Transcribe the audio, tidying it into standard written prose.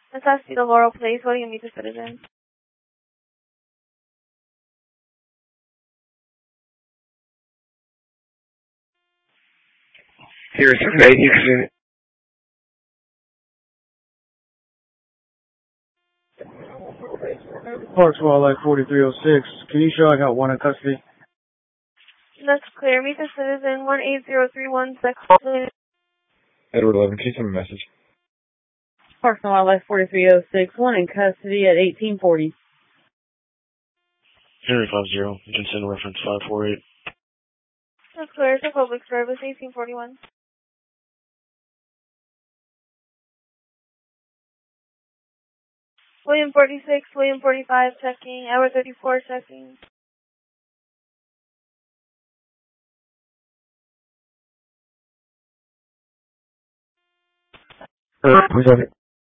Necessita Laurel Place. What do you meet the citizen? Here, 680. Parks Wildlife 4306. Can you show I got one in custody? That's clear. Meet the citizen 18031 Edward 11, can you send me a message? Parks and Wildlife 4306, one in custody at 1840. Henry 50, you can send reference 548. That's clear. It's a public service 1841. William 46, William 45 checking, Edward 34 checking. Who's on it?